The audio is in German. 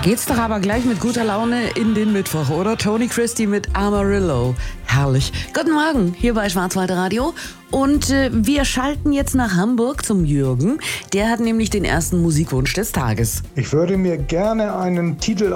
geht's doch aber gleich mit guter Laune in den Mittwoch, oder? Tony Christie mit Amarillo. Herrlich. Guten Morgen, hier bei Schwarzwald Radio. Und wir schalten jetzt nach Hamburg zum Jürgen. Der hat nämlich den ersten Musikwunsch des Tages. Ich würde mir gerne einen Titel